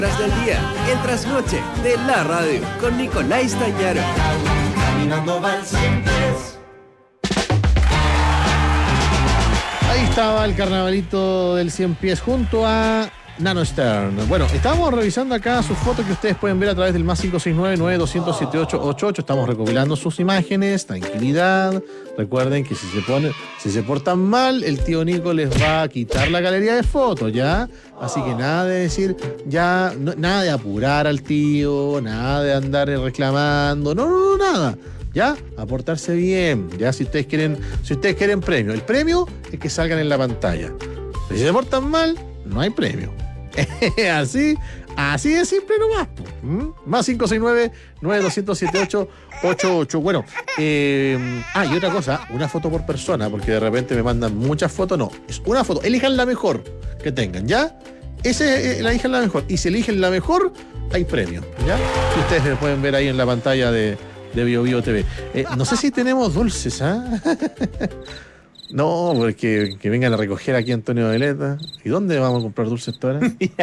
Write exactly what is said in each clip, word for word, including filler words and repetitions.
Tras del día, el trasnoche de la radio con Nicolás Tañaro. Caminando va el cien pies. Ahí estaba el carnavalito del cien pies junto a Nano Stern. Bueno, estamos revisando acá sus fotos que ustedes pueden ver a través del más cinco seis nueve, nueve dos cero cero, siete ocho ocho ocho. Estamos recopilando sus imágenes, tranquilidad. Recuerden que si se ponen, si se portan mal, el tío Nico les va a quitar la galería de fotos, ¿ya? Así que nada de decir, ya, no, nada de apurar al tío, nada de andar reclamando, no, no, no, nada. ¿Ya? A portarse bien, ¿ya? Si ustedes quieren, si ustedes quieren premio. El premio es que salgan en la pantalla. Si se portan mal, no hay premio. así, así de simple nomás. ¿Mm? Más cinco seis nueve, nueve dos cero cero, siete ocho ocho ocho. Bueno, eh, ah, y otra cosa, una foto por persona, porque de repente me mandan muchas fotos. No, es una foto. Elijan la mejor que tengan, ¿ya? Ese, eh, la elijan la mejor. Y si eligen la mejor, hay premio, ¿ya? Y ustedes me pueden ver ahí en la pantalla de de Bio Bio T V. Eh, no sé si tenemos dulces, ¿ah? ¿eh? No, porque que vengan a recoger aquí Antonio Veleta. ¿Y dónde vamos a comprar dulces ahora?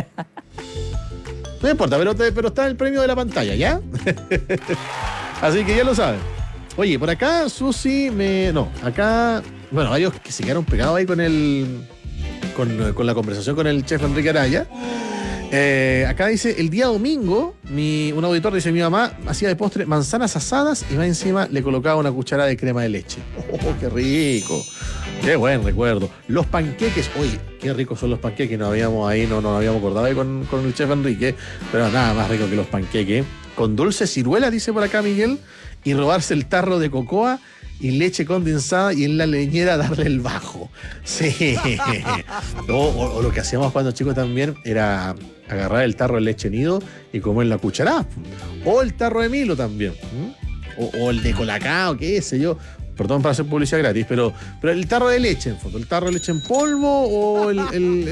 No importa, pero, pero está el premio de la pantalla, ¿ya? Así que ya lo saben. Oye, por acá Susi me... No, acá... Bueno, varios que se quedaron pegados ahí con el... Con, con la conversación con el chef Enrique Araya. Eh, acá dice, el día domingo, mi, un auditor dice, mi mamá hacía de postre manzanas asadas y más encima le colocaba una cucharada de crema de leche. ¡Oh, qué rico! ¡Qué buen recuerdo! Los panqueques, oye, qué ricos son los panqueques, nos habíamos ahí, no nos habíamos acordado ahí con, con el chef Enrique, pero nada más rico que los panqueques. Con dulce ciruela, dice por acá Miguel, y robarse el tarro de cocoa y leche condensada y en la leñera darle el bajo. Sí. o, o, o lo que hacíamos cuando chicos también era agarrar el tarro de leche nido y comer la cucharada. O el tarro de Milo también. O, o el de Colacao, qué sé yo. Perdón para hacer publicidad gratis, pero, pero el tarro de leche, en fondo. El tarro de leche en polvo o el... el